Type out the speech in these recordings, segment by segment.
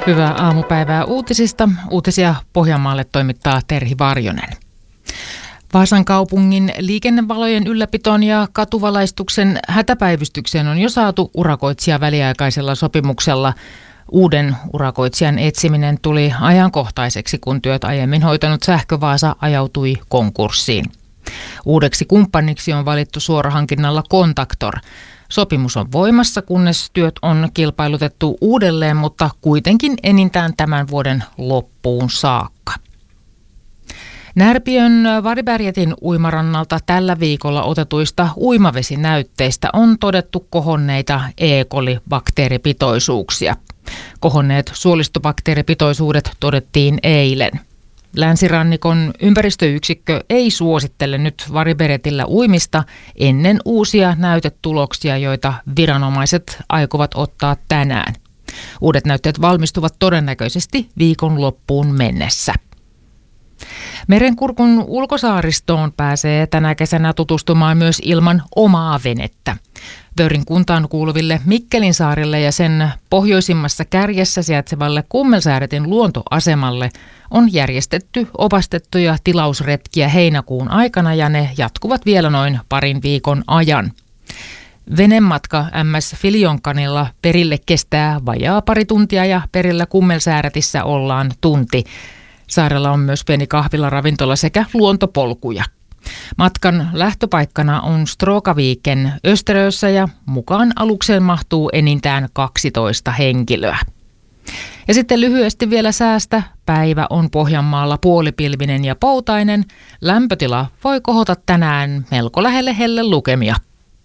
Hyvää aamupäivää uutisista. Uutisia Pohjanmaalle toimittaa Terhi Varjonen. Vaasan kaupungin liikennevalojen ylläpitoon ja katuvalaistuksen hätäpäivystykseen on jo saatu urakoitsija väliaikaisella sopimuksella. Uuden urakoitsijan etsiminen tuli ajankohtaiseksi, kun työt aiemmin hoitanut Sähkövaasa ajautui konkurssiin. Uudeksi kumppaniksi on valittu suorahankinnalla Contactor. Sopimus on voimassa, kunnes työt on kilpailutettu uudelleen, mutta kuitenkin enintään tämän vuoden loppuun saakka. Närpiön Varibergetin uimarannalta tällä viikolla otetuista uimavesinäytteistä on todettu kohonneita E. coli-bakteeripitoisuuksia. Kohonneet suolistobakteeripitoisuudet todettiin eilen. Länsirannikon ympäristöyksikkö ei suosittele nyt Varibergetillä uimista ennen uusia näytetuloksia, joita viranomaiset aikovat ottaa tänään. Uudet näytteet valmistuvat todennäköisesti viikon loppuun mennessä. Merenkurkun ulkosaaristoon pääsee tänä kesänä tutustumaan myös ilman omaa venettä. Vöyrin kuntaan kuuluville Mikkelinsaarille ja sen pohjoisimmassa kärjessä sijaitsevalle Kummelsääretin luontoasemalle on järjestetty opastettuja tilausretkiä heinäkuun aikana ja ne jatkuvat vielä noin parin viikon ajan. Venematka MS Filjonkanilla perille kestää vajaa pari tuntia ja perillä Kummelsääretissä ollaan tunti. Saarella on myös pieni kahvilaravintola sekä luontopolkuja. Matkan lähtöpaikkana on Stråkaviken Österössä ja mukaan alukseen mahtuu enintään 12 henkilöä. Ja sitten lyhyesti vielä säästä. Päivä on Pohjanmaalla puolipilvinen ja poutainen. Lämpötila voi kohota tänään melko lähelle hellelukemia.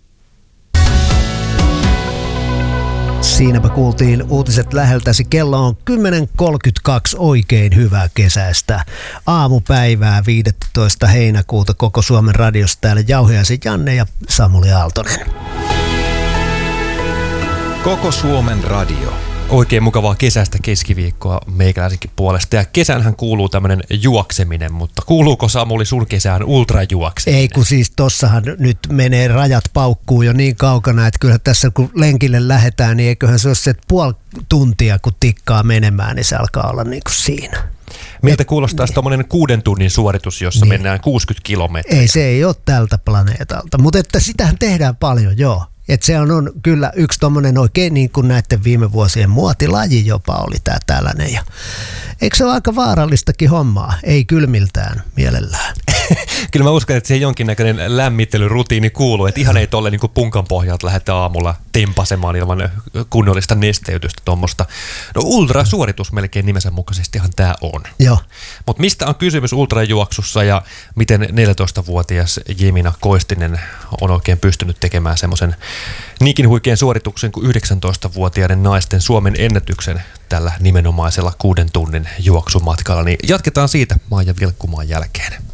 Siinäpä kuultiin uutiset läheltäsi. Kello on 10.32. Oikein hyvää kesäistä aamupäivää 15. heinäkuuta koko Suomen radiosta. Täällä Jauhiaisen Janne ja Samuli Aaltonen. Koko Suomen radio. Oikein mukavaa kesäistä keskiviikkoa meikäläisenkin puolesta. Ja kesänhän kuuluu tämmöinen juokseminen, mutta kuuluuko Samuli sun kesään ultrajuokseminen? Ei, kun siis tossahan nyt menee rajat paukkuu jo niin kaukana, että kyllä tässä kun lenkille lähdetään, niin eiköhän se ole se puoli tuntia, kun tikkaa menemään, niin se alkaa olla niin kuin siinä. Miltä kuulostaa tommoinen 6 tunnin suoritus, jossa mennään 60 kilometriä? Ei, se ei ole tältä planeetalta, mutta että sitähän tehdään paljon, joo. Että se on kyllä yksi tommonen oikein niin kuin näiden viime vuosien muotilaji jopa oli tää tällainen. Ja eikö se ole aika vaarallistakin hommaa? Ei kylmiltään mielellään. Kyllä mä uskon, että siihen jonkinnäköinen lämmittelyrutiini kuuluu. Että ihan ei tolle niin kuin punkan pohjalta lähdetä aamulla tempasemaan ilman kunnollista nesteytystä tuommoista. No ultrasuoritus melkein nimensä mukaisestihan tää on. Joo. Mutta mistä on kysymys ultrajuoksussa ja miten 14-vuotias Jemina Koistinen on oikein pystynyt tekemään semmoisen niinkin huikean suorituksen kuin 19-vuotiaiden naisten Suomen ennätyksen tällä nimenomaisella 6 tunnin juoksumatkalla, niin jatketaan siitä Maija Vilkkumaan jälkeen.